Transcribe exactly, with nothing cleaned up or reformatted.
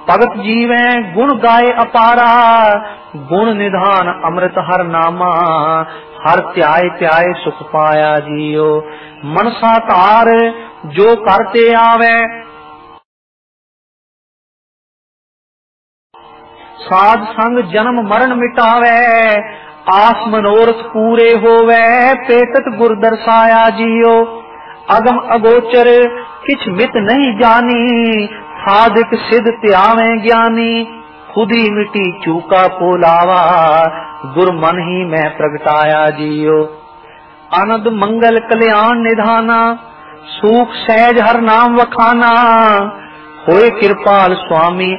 भगत जीवै गुण गाए अपारा, गुण निधान अमृत हर नामा, हर त्याय त्याय सुख पाया जियो। मनसा तार जो करते आवे, साध संग जन्म मरण मिटावे, आस मनोरथ पूरे होवे, पेटत गुर दर्शाया जियो। अगम अगोचर किछ मित नहीं जानी, साधिक सिद्ध त्यावे ज्ञानी, खुद ही मिटी चूका पोलावा, गुर मन ही मैं प्रगटाया जियो। आनंद मंगल कल्याण निधाना, सुख सहज हर नाम वखाना, होए कृपाल स्वामी